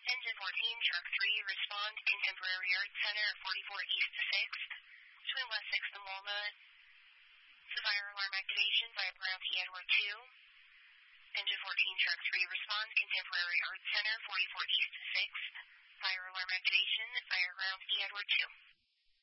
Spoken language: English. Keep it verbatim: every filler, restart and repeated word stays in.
Engine fourteen, Truck three, respond, Contemporary Arts Center, forty-four East sixth, between West sixth and Walnut. Fire alarm activation, fire around T. Edward two. Engine fourteen, Truck three, respond, Contemporary Arts Center, forty-four East sixth. Fire alarm activation, fire around E. Edward two.